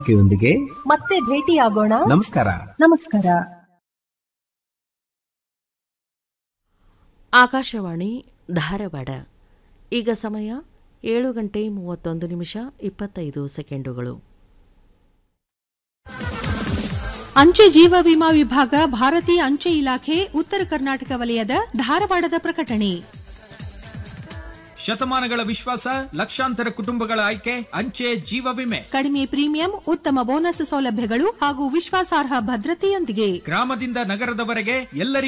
ಯೊಂದಿಗೆ ಮತ್ತೆ ಭೇಟಿಯಾಗೋಣ. ನಮಸ್ಕಾರ. ನಮಸ್ಕಾರ. ಆಕಾಶವಾಣಿ ಧಾರವಾಡ. ಈಗ ಸಮಯ 7:31 ಅಂಚೆ ಜೀವ ವಿಮಾ ವಿಭಾಗ, ಭಾರತೀಯ ಅಂಚೆ ಇಲಾಖೆ, ಉತ್ತರ ಕರ್ನಾಟಕ ವಲಯದ ಧಾರವಾಡದ ಪ್ರಕಟಣೆ. ಶತಮಾನಗಳ ವಿಶ್ವಾಸ, ಲಕ್ಷಾಂತರ ಕುಟುಂಬಗಳ ಆಯ್ಕೆ ಅಂಚೆ ಜೀವ ವಿಮೆ. ಕಡಿಮೆ ಪ್ರೀಮಿಯಂ, ಉತ್ತಮ ಬೋನಸ್ ಸೌಲಭ್ಯಗಳು ಹಾಗೂ ವಿಶ್ವಾಸಾರ್ಹ ಭದ್ರತೆಯೊಂದಿಗೆ ಗ್ರಾಮದಿಂದ ನಗರದವರೆಗೆ ಎಲ್ಲರಿಗೂ